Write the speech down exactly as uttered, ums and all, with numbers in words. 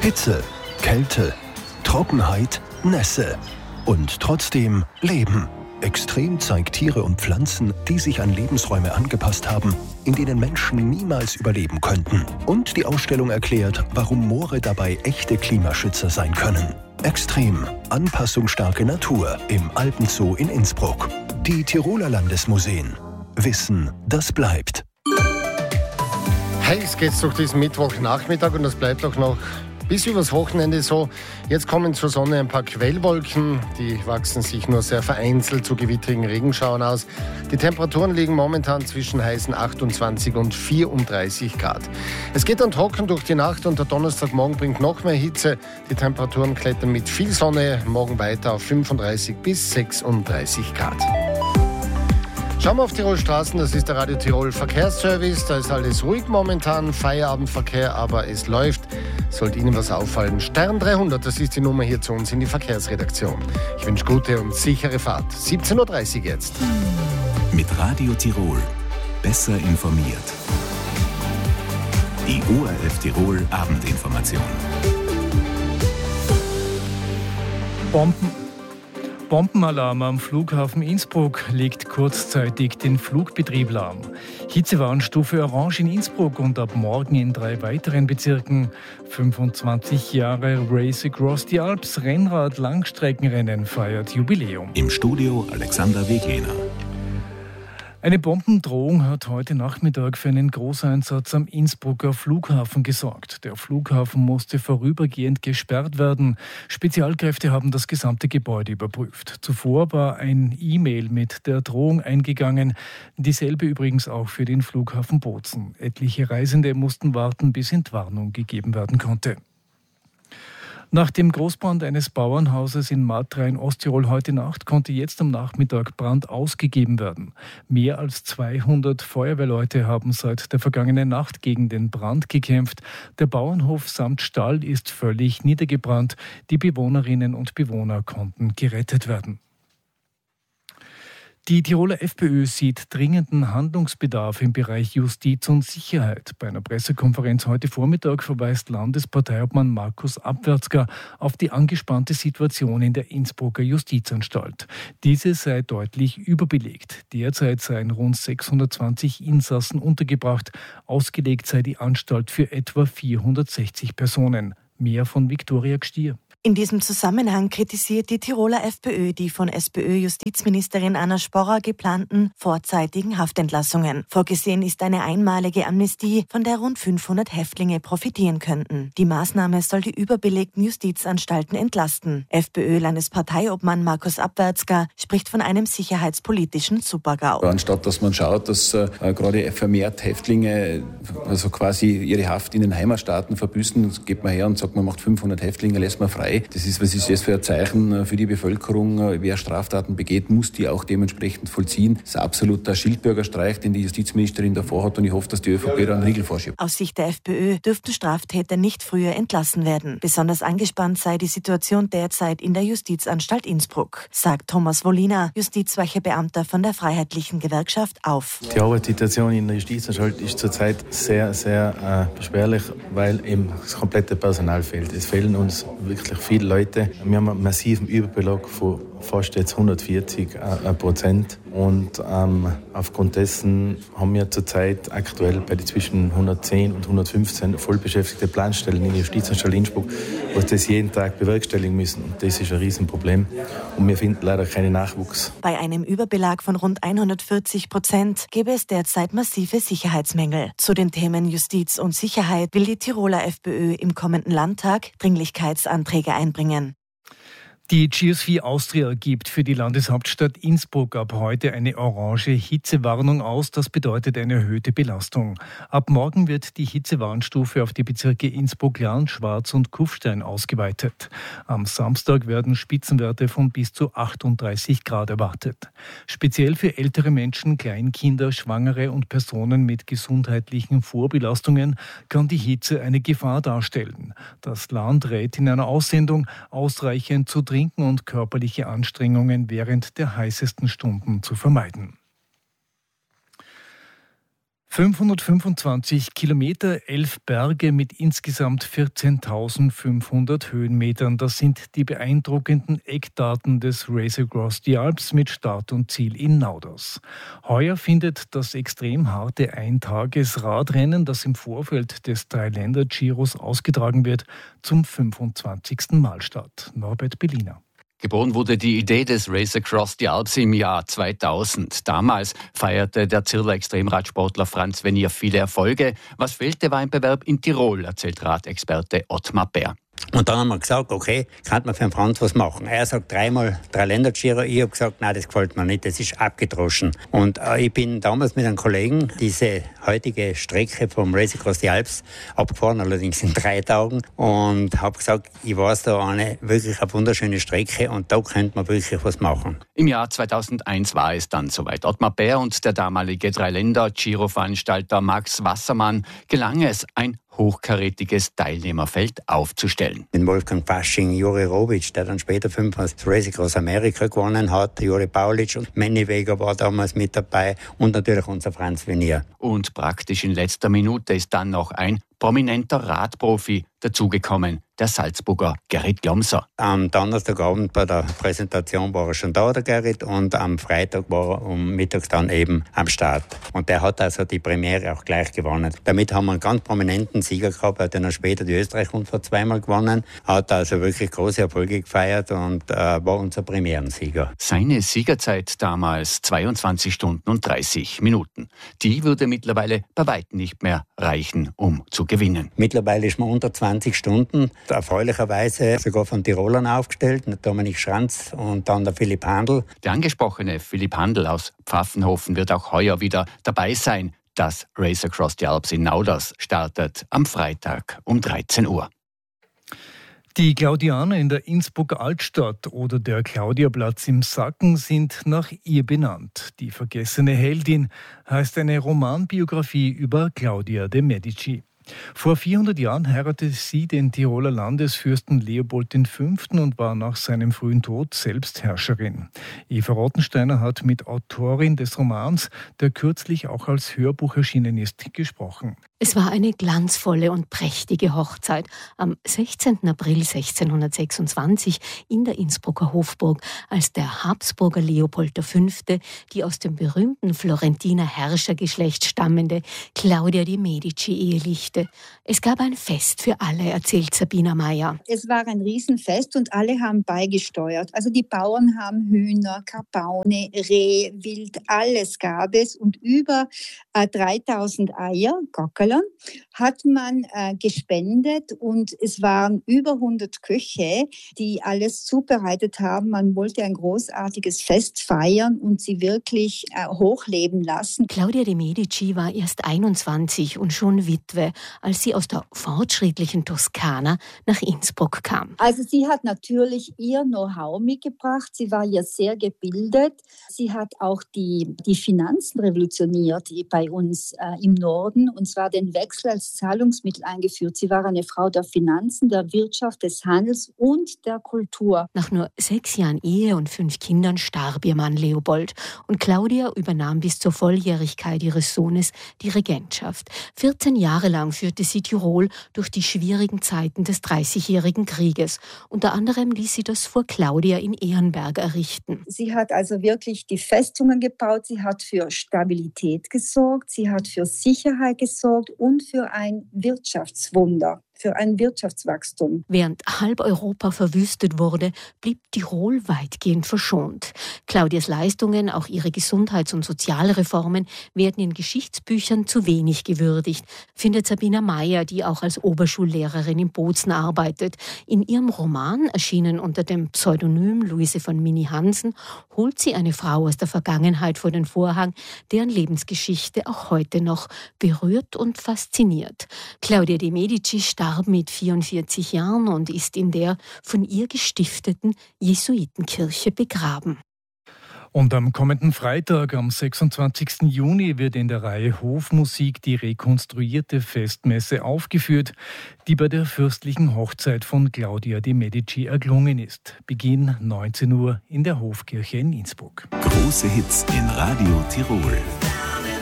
Hitze, Kälte, Trockenheit, Nässe. Und trotzdem Leben. Extrem zeigt Tiere und Pflanzen, die sich an Lebensräume angepasst haben, in denen Menschen niemals überleben könnten. Und die Ausstellung erklärt, warum Moore dabei echte Klimaschützer sein können. Extrem, anpassungsstarke Natur im Alpenzoo in Innsbruck. Die Tiroler Landesmuseen. Wissen, das bleibt. Heiß geht's durch diesen Mittwochnachmittag und das bleibt auch noch bis übers Wochenende so. Jetzt kommen zur Sonne ein paar Quellwolken. Die wachsen sich nur sehr vereinzelt zu gewittrigen Regenschauern aus. Die Temperaturen liegen momentan zwischen heißen achtundzwanzig und vierunddreißig Grad. Es geht dann trocken durch die Nacht und der Donnerstagmorgen bringt noch mehr Hitze. Die Temperaturen klettern mit viel Sonne morgen weiter auf fünfunddreißig bis sechsunddreißig Grad. Schauen wir auf Tirol Straßen, das ist der Radio Tirol Verkehrsservice. Da ist alles ruhig momentan, Feierabendverkehr, aber es läuft. Sollte Ihnen was auffallen, Stern dreihundert, das ist die Nummer hier zu uns in die Verkehrsredaktion. Ich wünsche gute und sichere Fahrt. siebzehn Uhr dreißig jetzt. Mit Radio Tirol besser informiert. Die O R F Tirol Abendinformation. Bomben. Bombenalarm am Flughafen Innsbruck legt kurzzeitig den Flugbetrieb lahm. Hitzewarnstufe Orange in Innsbruck und ab morgen in drei weiteren Bezirken. fünfundzwanzig Jahre Race Across the Alps Rennrad-Langstreckenrennen feiert Jubiläum. Im Studio Alexander Weglehner. Eine Bombendrohung hat heute Nachmittag für einen Großeinsatz am Innsbrucker Flughafen gesorgt. Der Flughafen musste vorübergehend gesperrt werden. Spezialkräfte haben das gesamte Gebäude überprüft. Zuvor war ein E-Mail mit der Drohung eingegangen. Dieselbe übrigens auch für den Flughafen Bozen. Etliche Reisende mussten warten, bis Entwarnung gegeben werden konnte. Nach dem Großbrand eines Bauernhauses in Matra in Osttirol heute Nacht konnte jetzt am Nachmittag Brand ausgegeben werden. Mehr als zweihundert Feuerwehrleute haben seit der vergangenen Nacht gegen den Brand gekämpft. Der Bauernhof samt Stall ist völlig niedergebrannt. Die Bewohnerinnen und Bewohner konnten gerettet werden. Die Tiroler FPÖ sieht dringenden Handlungsbedarf im Bereich Justiz und Sicherheit. Bei einer Pressekonferenz heute Vormittag verweist Landesparteiobmann Markus Abwärtsger auf die angespannte Situation in der Innsbrucker Justizanstalt. Diese sei deutlich überbelegt. Derzeit seien rund sechshundertzwanzig Insassen untergebracht. Ausgelegt sei die Anstalt für etwa vierhundertsechzig Personen. Mehr von Viktoria Gstier. In diesem Zusammenhang kritisiert die Tiroler FPÖ die von SPÖ-Justizministerin Anna Sporrer geplanten vorzeitigen Haftentlassungen. Vorgesehen ist eine einmalige Amnestie, von der rund fünfhundert Häftlinge profitieren könnten. Die Maßnahme soll die überbelegten Justizanstalten entlasten. FPÖ-Landesparteiobmann Markus Abwärtsger spricht von einem sicherheitspolitischen Super-GAU. Anstatt dass man schaut, dass äh, gerade vermehrt Häftlinge also quasi ihre Haft in den Heimatstaaten verbüßen, geht man her und sagt, man macht fünfhundert Häftlinge, lässt man frei. Das ist, was ist das für ein Zeichen für die Bevölkerung? Wer Straftaten begeht, muss die auch dementsprechend vollziehen. Das ist ein absoluter Schildbürgerstreich, den die Justizministerin davor hat und ich hoffe, dass die ÖVP da einen Riegel vorschiebt. Aus Sicht der FPÖ dürften Straftäter nicht früher entlassen werden. Besonders angespannt sei die Situation derzeit in der Justizanstalt Innsbruck, sagt Thomas Wolliner, Justizwachebeamter von der Freiheitlichen Gewerkschaft auf. Die Arbeitssituation in der Justizanstalt ist zurzeit sehr, sehr äh, beschwerlich, weil eben das komplette Personal fehlt. Es fehlen uns wirklich viele Leute. Wir haben einen massiven Überbelag von fast jetzt hundertvierzig Prozent. Und ähm, aufgrund dessen haben wir zurzeit aktuell bei den zwischen hundertzehn und hundertfünfzehn vollbeschäftigte Planstellen in der Justizanstalt Innsbruck, was das jeden Tag bewerkstelligen müssen. Und das ist ein Riesenproblem. Und wir finden leider keinen Nachwuchs. Bei einem Überbelag von rund hundertvierzig Prozent gäbe es derzeit massive Sicherheitsmängel. Zu den Themen Justiz und Sicherheit will die Tiroler FPÖ im kommenden Landtag Dringlichkeitsanträge einbringen. Die G S V Austria gibt für die Landeshauptstadt Innsbruck ab heute eine orange Hitzewarnung aus. Das bedeutet eine erhöhte Belastung. Ab morgen wird die Hitzewarnstufe auf die Bezirke Innsbruck-Larn, Schwarz und Kufstein ausgeweitet. Am Samstag werden Spitzenwerte von bis zu achtunddreißig Grad erwartet. Speziell für ältere Menschen, Kleinkinder, Schwangere und Personen mit gesundheitlichen Vorbelastungen kann die Hitze eine Gefahr darstellen. Das Land rät in einer Aussendung, ausreichend zu trinken und körperliche Anstrengungen während der heißesten Stunden zu vermeiden. fünfhundertfünfundzwanzig Kilometer, elf Berge mit insgesamt vierzehntausendfünfhundert Höhenmetern. Das sind die beeindruckenden Eckdaten des Race Across the Alps mit Start und Ziel in Nauders. Heuer findet das extrem harte Eintages-Radrennen, das im Vorfeld des Dreiländer-Giros ausgetragen wird, zum fünfundzwanzigsten Mal statt. Norbert Belliner. Geboren wurde die Idee des Race Across the Alps im Jahr zweitausend. Damals feierte der Zirler Extremradsportler Franz Venier viele Erfolge. Was fehlte, war ein Bewerb in Tirol, erzählt Radexperte Ottmar Bär. Und dann haben wir gesagt, okay, kann man für den Franz was machen. Er sagt dreimal Dreiländer-Giro. Ich habe gesagt, nein, das gefällt mir nicht, das ist abgedroschen. Und äh, ich bin damals mit einem Kollegen diese heutige Strecke vom Race Across the Alps abgefahren, allerdings in drei Tagen. Und habe gesagt, ich weiß da eine wirklich eine wunderschöne Strecke und da könnte man wirklich was machen. Im Jahr zweitausendeins war es dann soweit. Ottmar Bär und der damalige Dreiländer-Giro-Veranstalter Max Wassermann gelang es, ein hochkarätiges Teilnehmerfeld aufzustellen. Den Wolfgang Fasching, Juri Robic, der dann später fünfmal das Race Across America gewonnen hat, Juri Paulic und Manny Vega war damals mit dabei und natürlich unser Franz Venier. Und praktisch in letzter Minute ist dann noch ein prominenter Radprofi dazugekommen, der Salzburger Gerrit Glomser. Am Donnerstagabend bei der Präsentation war er schon da, der Gerrit, und am Freitag war er um mittags dann eben am Start. Und der hat also die Premiere auch gleich gewonnen. Damit haben wir einen ganz prominenten Sieger gehabt, er hat dann später die Österreich-Rundfahrt zweimal gewonnen, hat also wirklich große Erfolge gefeiert und äh, war unser Premierensieger. Seine Siegerzeit damals zweiundzwanzig Stunden und dreißig Minuten. Die würde mittlerweile bei weitem nicht mehr reichen, um zu gewinnen. Mittlerweile ist man unter zwanzig Stunden, erfreulicherweise sogar von Tirolern aufgestellt, der Dominik Schranz und dann der Philipp Handl. Der angesprochene Philipp Handl aus Pfaffenhofen wird auch heuer wieder dabei sein. Das Race Across the Alps in Nauders startet am Freitag um dreizehn Uhr. Die Claudianer in der Innsbrucker Altstadt oder der Claudiaplatz im Sacken sind nach ihr benannt. Die vergessene Heldin heißt eine Romanbiografie über Claudia de Medici. Vor vierhundert Jahren heiratete sie den Tiroler Landesfürsten Leopold der Fünfte und war nach seinem frühen Tod selbst Herrscherin. Eva Rottensteiner hat mit Autorin des Romans, der kürzlich auch als Hörbuch erschienen ist, gesprochen. Es war eine glanzvolle und prächtige Hochzeit am sechzehnten April sechzehnhundertsechsundzwanzig in der Innsbrucker Hofburg, als der Habsburger Leopold der Fünfte die aus dem berühmten Florentiner Herrschergeschlecht stammende Claudia de Medici ehelichte. Es gab ein Fest für alle, erzählt Sabina Meyer. Es war ein Riesenfest und alle haben beigesteuert. Also die Bauern haben Hühner, Kapaune, Reh, Wild, alles gab es und über äh, dreitausend Eier, Gockerl, hat man äh, gespendet und es waren über hundert Köche, die alles zubereitet haben. Man wollte ein großartiges Fest feiern und sie wirklich äh, hochleben lassen. Claudia de Medici war erst einundzwanzig und schon Witwe, als sie aus der fortschrittlichen Toskana nach Innsbruck kam. Also sie hat natürlich ihr Know-how mitgebracht. Sie war ja sehr gebildet. Sie hat auch die, die Finanzen revolutioniert bei uns äh, im Norden, und zwar den Wechsel als Zahlungsmittel eingeführt. Sie war eine Frau der Finanzen, der Wirtschaft, des Handels und der Kultur. Nach nur sechs Jahren Ehe und fünf Kindern starb ihr Mann Leopold und Claudia übernahm bis zur Volljährigkeit ihres Sohnes die Regentschaft. vierzehn Jahre lang führte sie Tirol durch die schwierigen Zeiten des Dreißigjährigen Krieges. Unter anderem ließ sie das Fort Claudia in Ehrenberg errichten. Sie hat also wirklich die Festungen gebaut, sie hat für Stabilität gesorgt, sie hat für Sicherheit gesorgt und für ein Wirtschaftswunder, für ein Wirtschaftswachstum. Während halb Europa verwüstet wurde, blieb Tirol weitgehend verschont. Claudias Leistungen, auch ihre Gesundheits- und Sozialreformen, werden in Geschichtsbüchern zu wenig gewürdigt, findet Sabina Meyer, die auch als Oberschullehrerin in Bozen arbeitet. In ihrem Roman, erschienen unter dem Pseudonym Luise von Mini-Hansen, holt sie eine Frau aus der Vergangenheit vor den Vorhang, deren Lebensgeschichte auch heute noch berührt und fasziniert. Claudia de Medici starb mit vierundvierzig Jahren und ist in der von ihr gestifteten Jesuitenkirche begraben. Und am kommenden Freitag, am sechsundzwanzigsten Juni, wird in der Reihe Hofmusik die rekonstruierte Festmesse aufgeführt, die bei der fürstlichen Hochzeit von Claudia de Medici erklungen ist. Beginn neunzehn Uhr in der Hofkirche in Innsbruck. Große Hits in Radio Tirol.